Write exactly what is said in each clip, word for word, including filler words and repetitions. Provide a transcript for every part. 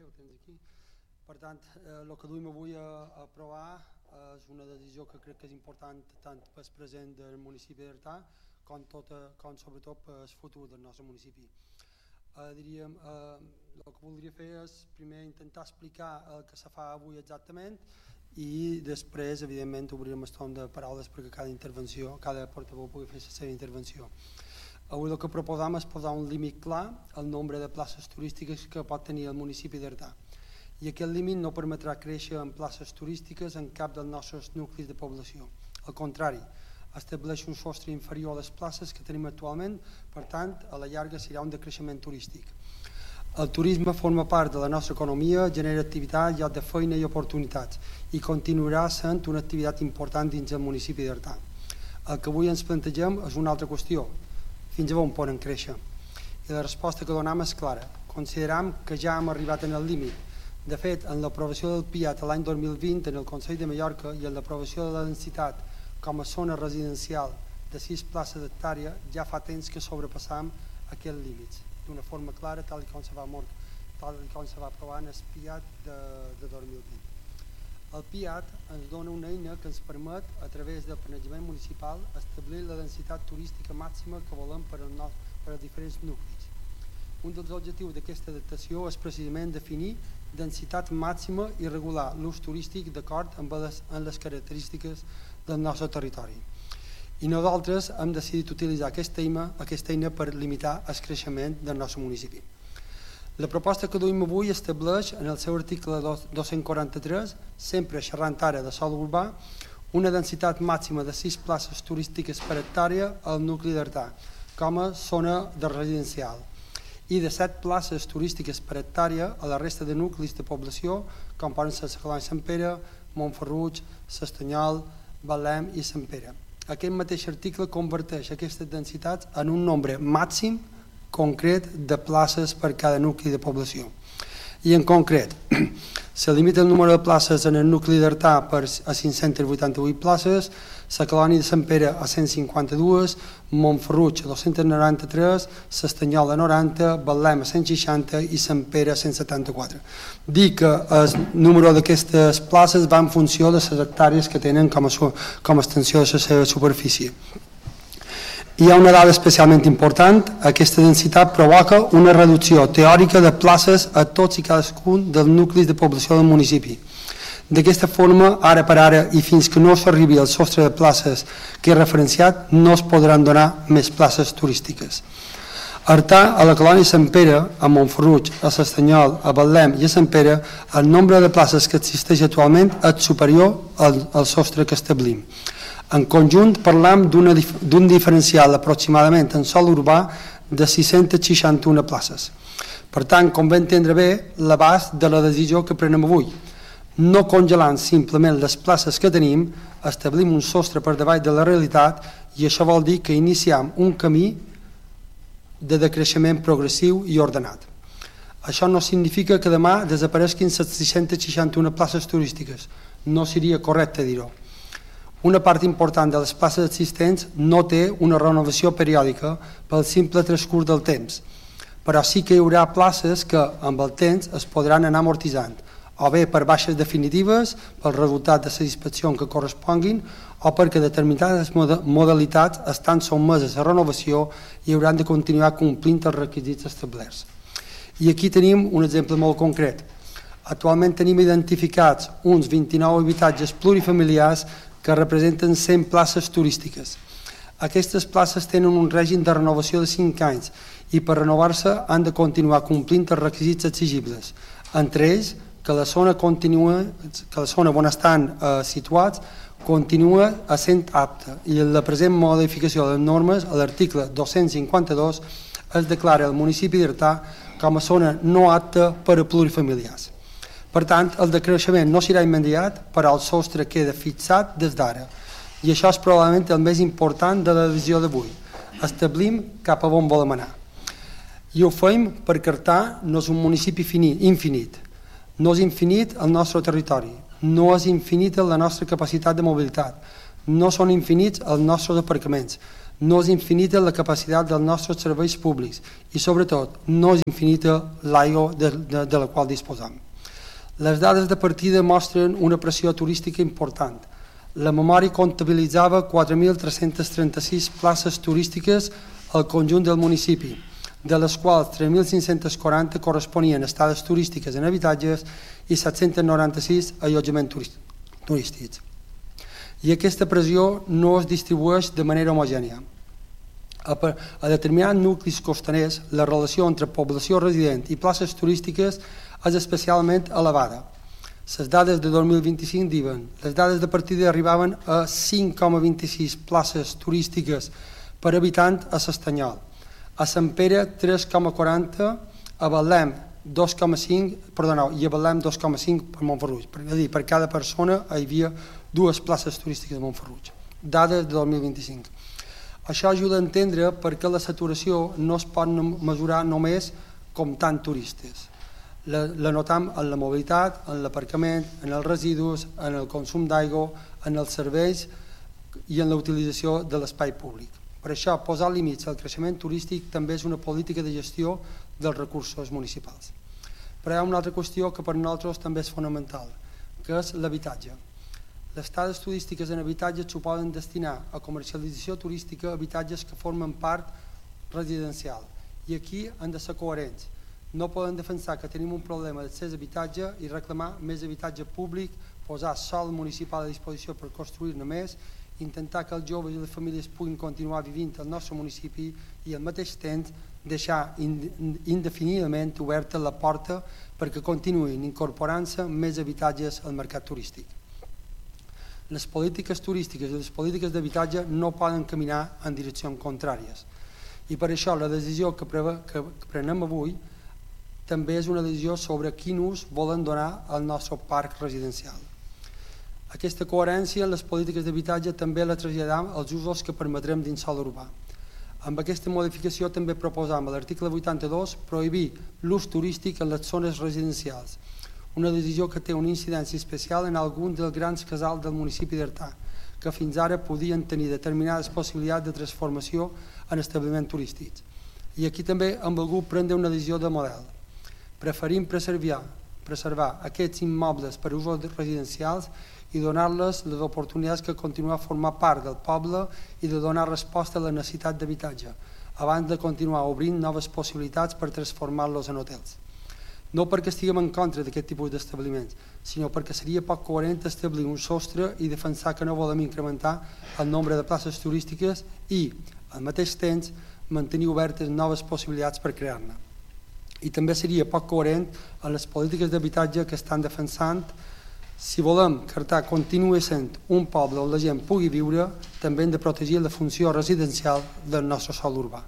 el tens aquí. Per tant, el que duim avui a aprovar és una decisió que crec que és important tant pel present del municipi d'Artà com, com sobretot pel futur del nostre municipi. Eh, diríem, eh, el que voldria fer és primer intentar explicar el que se fa avui exactament i després, evidentment, obrirem el torn de paraules perquè cada intervenció, cada portaveu pugui fer la seva intervenció. Avui el que proposam és posar un límit clar al nombre de places turístiques que pot tenir el municipi d'Artà. I aquest límit no permetrà créixer en places turístiques en cap dels nostres nuclis de població. Al contrari, estableix un sostre inferior a les places que tenim actualment, per tant, a la llarga serà un decreixement turístic. El turisme forma part de la nostra economia, genera activitat, lloc de feina i oportunitats i continuarà sent una activitat important dins el municipi d'Artà. El que avui ens plantegem és una altra qüestió. Fins a on poden créixer? I la resposta que donem és clara. Consideram que ja hem arribat en el límit. De fet, en l'aprovació del P I A T l'any dos mil vint en el Consell de Mallorca i en l'aprovació de la densitat com a zona residencial de sis places d'hectàrea, ja fa temps que sobrepassam aquests límits d'una forma clara, tal com se va, tal com se va aprovar en el P I A T de, de dos mil vint. El P I A T ens dona una eina que ens permet, a través del planejament municipal, establir la densitat turística màxima que volem per, el nostre, per als diferents nuclis. Un dels objectius d'aquesta adaptació és precisament definir densitat màxima i regular l'ús turístic d'acord amb les, amb les característiques del nostre territori. I nosaltres hem decidit utilitzar aquesta eina, aquesta eina per limitar el creixement del nostre municipi. La proposta que duim avui estableix en el seu article dos-cents quaranta-tres, sempre xerrant ara de sòl urbà, una densitat màxima de sis places turístiques per hectàrea al nucli d'Artà, com a zona de residencial, i de set places turístiques per hectàrea a la resta de nuclis de població, com poden ser la Colònia Sant Pere, Montferruig, l'Estanyol, Betlem i Sant Pere. Aquest mateix article converteix aquestes densitats en un nombre màxim concret de places per cada nucli de població. I en concret, se limita el número de places en el nucli d'Artà a cinc-centes vuitanta-vuit places, la Colònia de Sant Pere a cent cinquanta-dos, Montferruig a dos-cents noranta-tres, l'Estanyol a noranta, Betlem a cent seixanta i Sant Pere a cent setanta-quatre. Dic que el número d'aquestes places va en funció de les hectàrees que tenen com a, com a extensió de la seva superfície. Hi ha una dada especialment important. Aquesta densitat provoca una reducció teòrica de places a tots i cadascun dels nuclis de població del municipi. D'aquesta forma, ara per ara i fins que no s'arribi al sostre de places que he referenciat, no es podran donar més places turístiques. A Artà, a la Colònia Sant Pere, a Montferruig, a l'Estanyol, a Betlem i a Sant Pere, el nombre de places que existeix actualment és superior al, al sostre que establim. En conjunt parlam d'un diferencial aproximadament en sòl urbà de sis-centes seixanta-una places. Per tant, convé entendre bé l'abast de la decisió que prenem avui. No congelant simplement les places que tenim, establim un sostre per davall de la realitat i això vol dir que iniciem un camí de decreixement progressiu i ordenat. Això no significa que demà desapareguin les sis-centes seixanta-una places turístiques. No seria correcte dir-ho. Una part important de les places existents no té una renovació periòdica pel simple transcurs del temps, però sí que hi haurà places que amb el temps es podran anar amortitzant, o bé per baixes definitives, pel resultat de la inspecció que corresponguin, o perquè determinades modalitats estan sotmeses a renovació i hauran de continuar complint els requisits establerts. I aquí tenim un exemple molt concret. Actualment tenim identificats uns vint-i-nou habitatges plurifamiliars que representen cent places turístiques. Aquestes places tenen un règim de renovació de cinc anys i per renovar-se han de continuar complint els requisits exigibles, entre ells que la zona, continua, que la zona on estan eh, situats continua essent apta i en la present modificació de les normes, a l'article dos-cents cinquanta-dos, es declara el municipi d'Artà com a zona no apta per a plurifamiliars. Per tant, el decreixement no serà immediat, però el sostre queda fixat des d'ara. I això és probablement el més important de la decisió d'avui. Establim cap a on volem anar. I ho fem perquè Artà no és un municipi infinit. No és infinit el nostre territori. No és infinita la nostra capacitat de mobilitat. No són infinits els nostres aparcaments. No és infinita la capacitat dels nostres serveis públics i, sobretot, no és infinita l'aigua de, de, de la qual disposam. Les dades de partida mostren una pressió turística important. La memòria comptabilitzava quatre mil tres-cents trenta-sis places turístiques al conjunt del municipi, de les quals tres mil cinc-cents quaranta corresponien a estades turístiques en habitatges i set-cents noranta-sis allotjaments turístics. I aquesta pressió no es distribueix de manera homogènia. A, a determinats nuclis costaners, la relació entre població resident i places turístiques és especialment elevada. Les dades de dos mil vint-i-cinc diuen les dades de partida arribaven a cinc coma vint-i-sis places turístiques per habitant a l'Estanyol, a Sant Pere tres coma quaranta, a Betlem dos coma cinc, perdoneu, i a Betlem dos coma cinc per Montferruig. Per, és a dir, per cada persona hi havia dues places turístiques a Montferruig. Dades de dos mil vint-i-cinc. Això ajuda a entendre per què la saturació no es pot mesurar només comptant turistes. La, la notam en la mobilitat, en l'aparcament, en els residus, en el consum d'aigua, en els serveis i en la utilització de l'espai públic. Per això, posar límits al creixement turístic també és una política de gestió dels recursos municipals. Però hi ha una altra qüestió que per nosaltres també és fonamental, que és l'habitatge. Les estades turístiques en habitatges s'ho poden destinar a comercialització turística a habitatges que formen part residencial. I aquí han de ser coherents. No poden defensar que tenim un problema d'accés a habitatge i reclamar més habitatge públic, posar sòl municipal a disposició per construir-ne més, intentar que els joves i les famílies puguin continuar vivint al nostre municipi i al mateix temps deixar indefinidament oberta la porta perquè continuïn incorporant-se més habitatges al mercat turístic. Les polítiques turístiques i les polítiques d'habitatge no poden caminar en direccions contràries i per això la decisió que, preve, que prenem avui també és una decisió sobre quin ús volen donar al nostre parc residencial. Aquesta coherència en les polítiques d'habitatge també la traslladam als usos que permetrem dins sòl urbà. Amb aquesta modificació també proposam a l'article vuitanta-dos prohibir l'ús turístic en les zones residencials, una decisió que té una incidència especial en alguns dels grans casals del municipi d'Artà, que fins ara podien tenir determinades possibilitats de transformació en establiments turístics. I aquí també hem volgut prendre una decisió de model. Preferim preservar, preservar aquests immobles per usos residencials i donar-les les oportunitats que continuen a formar part del poble i de donar resposta a la necessitat d'habitatge, abans de continuar obrint noves possibilitats per transformar-los en hotels. No perquè estiguem en contra d'aquest tipus d'establiments, sinó perquè seria poc coherent establir un sostre i defensar que no volem incrementar el nombre de places turístiques i, al mateix temps, mantenir obertes noves possibilitats per crear-ne. I també seria poc coherent en les polítiques d'habitatge que estan defensant. Si volem que Artà continuï sent un poble on la gent pugui viure, també hem de protegir la funció residencial del nostre sòl urbà.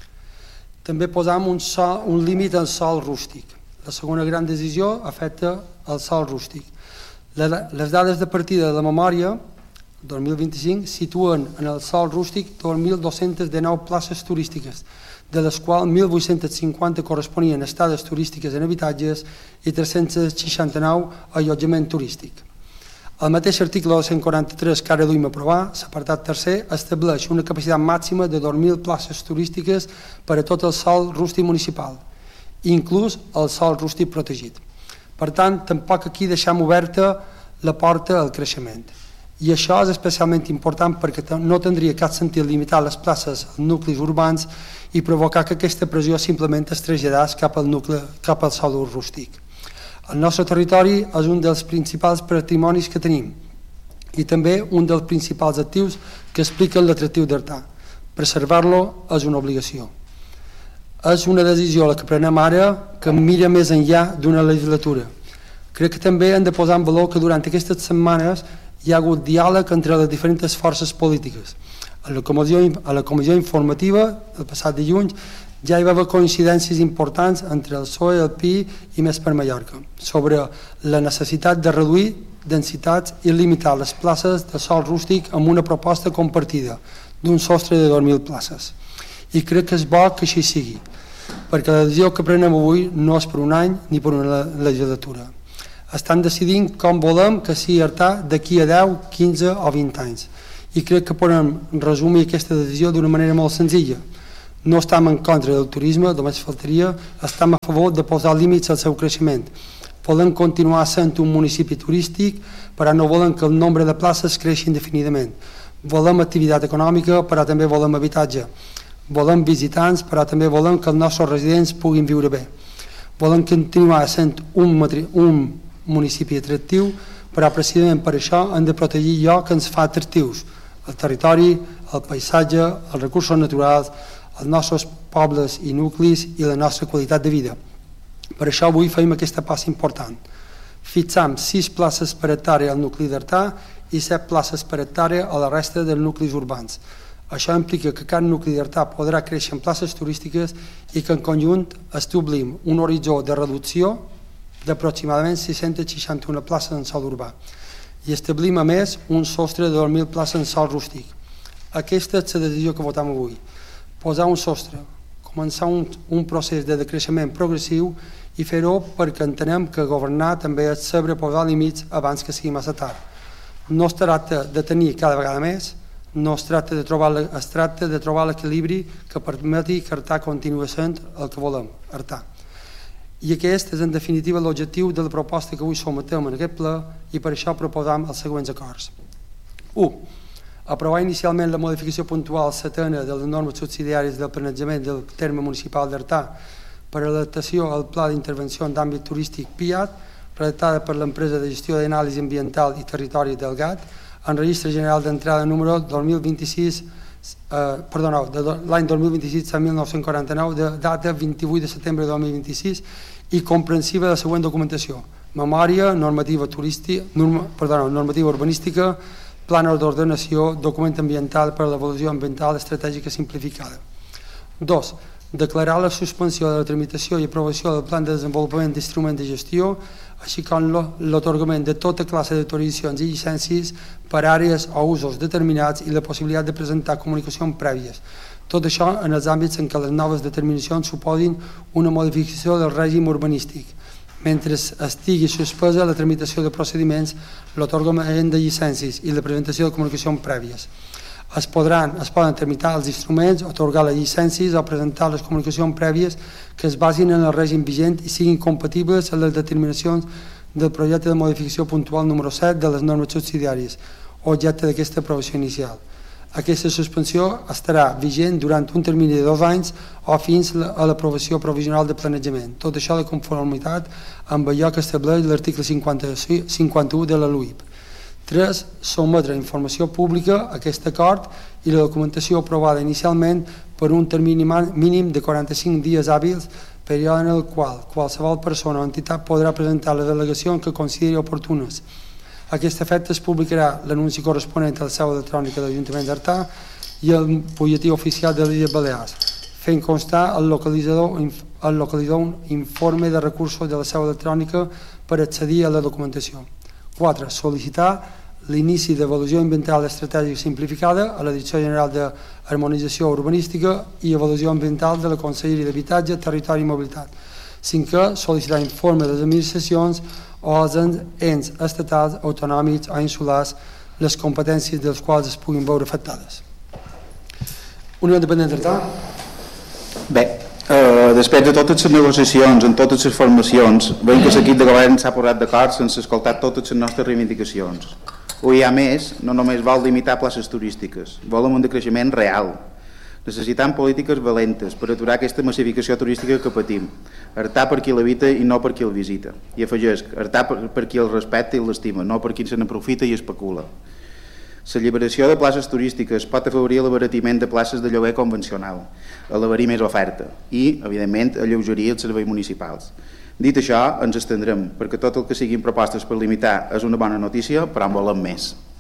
També posam un, sol, un límit al sòl rústic. La segona gran decisió afecta el sòl rústic. Les dades de partida de la memòria, dos mil vint-i-cinc, situen en el sòl rústic dos mil dos-cents dinou places turístiques, de les quals mil vuit-cents cinquanta corresponien a estades turístiques en habitatges i tres-cents seixanta-nou a allotjament turístic. El mateix article dos-cents quaranta-tres que ara duim a aprovar, l'apartat tercer, estableix una capacitat màxima de dos mil places turístiques per a tot el sòl rústic municipal, inclús el sòl rústic protegit. Per tant, tampoc aquí deixem oberta la porta al creixement. I això és especialment important perquè no tindria cap sentit limitar les places als nuclis urbans i provocar que aquesta pressió simplement es traslladés cap al nucli, cap al sòl rústic. El nostre territori és un dels principals patrimonis que tenim i també un dels principals actius que expliquen l'atractiu d'Artà. Preservar-lo és una obligació. És una decisió la que prenem ara que mira més enllà d'una legislatura. Crec que també hem de posar en valor que durant aquestes setmanes hi ha hagut diàleg entre les diferents forces polítiques. A la comissió, a la comissió informativa, el passat dilluns, ja hi va haver coincidències importants entre el P S O E, el P I i Més per Mallorca sobre la necessitat de reduir densitats i limitar les places de sòl rústic amb una proposta compartida d'un sostre de dos mil places. I crec que és bo que així sigui, perquè la decisió que prenem avui no és per un any ni per una legislatura. Estan decidint com volem que sigui Artà d'aquí a deu, quinze o vint anys i crec que podem resumir aquesta decisió d'una manera molt senzilla. No estem en contra del turisme, només faltaria, estem a favor de posar límits al seu creixement. Volem continuar sent un municipi turístic, però no volem que el nombre de places creixi indefinidament. Volem activitat econòmica, però també volem habitatge. Volem visitants, però també volem que els nostres residents puguin viure bé. Volem continuar sent un, un municipi atractiu, però precisament per això hem de protegir allò que ens fa atractius, el territori, el paisatge, els recursos naturals, els nostres pobles i nuclis i la nostra qualitat de vida. Per això avui fem aquesta passa important. Fixam sis places per hectàrea al nucli d'Artà i set places per hectàrea a la resta dels nuclis urbans. Això implica que cada nucli d'Artà podrà créixer en places turístiques i que en conjunt establim un horitzó de reducció d'aproximadament sis-centes seixanta-una places en sòl urbà i establim a més un sostre de dos mil places en sòl rústic. Aquesta és la decisió que votam avui. Posar un sostre, començar un, un procés de decreixement progressiu i fer-ho perquè entenem que governar també és saber posar límits abans que sigui massa tard. No es tracta de tenir cada vegada més, no es tracta de trobar, es tracta de trobar l'equilibri que permeti que Artà continuï sent el que volem, Artà. I aquest és en definitiva l'objectiu de la proposta que avui sometem en aquest ple i per això proposam els següents acords. u. Aprovar inicialment la modificació puntual setena de les normes subsidiàries del planejament del terme municipal d'Artà per a l'adaptació al Pla d'Intervenció en d'àmbit turístic P I A T, redactada per l'empresa de gestió d'anàlisi ambiental i territori del G A T, en registre general d'entrada número dos mil vint-i-sis, eh, perdoneu, de l'any dos mil vint-i-sis a mil nou-cents quaranta-nou, de data vint-i-vuit de setembre de dos mil vint-i-sis i comprensiva de la següent documentació: memòria, normativa turística, norma, perdoneu, normativa urbanística, plànol d'ordenació, document ambiental per a l'avaluació ambiental estratègica simplificada. dos. Declarar la suspensió de la tramitació i aprovació del Plan de Desenvolupament d'Instruments de Gestió, així com l'atorgament de tota classe d'autoritzacions i llicències per àrees o usos determinats i la possibilitat de presentar comunicacions prèvies. Tot això en els àmbits en què les noves determinacions suposin una modificació del règim urbanístic. Mentre estigui suspesa la tramitació de procediments, l'atorgament de llicències i la presentació de comunicacions prèvies. Es, podran, es poden tramitar els instruments, atorgar les llicències o presentar les comunicacions prèvies que es basin en el règim vigent i siguin compatibles amb les determinacions del projecte de modificació puntual número set de les normes subsidiàries, objecte d'aquesta aprovació inicial. Aquesta suspensió estarà vigent durant un termini de dos anys o fins a l'aprovació provisional de planejament. Tot això de conformitat amb allò que estableix l'article cinquanta-u de la L U I P. tres. Sometre informació pública a aquest acord i la documentació aprovada inicialment per un termini mínim de quaranta-cinc dies hàbils, període en el qual qualsevol persona o entitat podrà presentar les delegacions que consideri oportunes. A aquest efecte es publicarà l'anunci corresponent a la seu electrònica de l'Ajuntament d'Artà i el butlletí oficial de les Illes Balears, fent constar el localitzador, el localitzador un informe de recursos de la seu electrònica per accedir a la documentació. quatre. Sol·licitar l'inici d'avaluació ambiental estratègica simplificada a la Direcció General d'Harmonització Urbanística i Avaluació Ambiental de la Conselleria d'Habitatge, Territori i Mobilitat. cinquè. Sol·licitar informe de les administracions o els ens estatals, autonòmics o insulars, les competències dels quals es puguin veure afectades. Unió Independent d'Artà. Bé, eh, després de totes les negociacions, en totes les formacions, veiem que l'equip de govern s'ha posat d'acord sense escoltar totes les nostres reivindicacions. Avui, a més, no només vol limitar places turístiques, volem un decreixement real. Necessitem polítiques valentes per aturar aquesta massificació turística que patim. Artà per qui l'habita i no per qui el visita. I afegeix, Artà per, per qui el respecta i l'estima, no per qui se n'aprofita i especula. L'alliberació de places turístiques pot afavorir l'abaratiment de places de lloguer convencional, elevar-hi més oferta i, evidentment, alleugerir els serveis municipals. Dit això, ens estendrem, perquè tot el que siguin propostes per limitar és una bona notícia, però en volem més.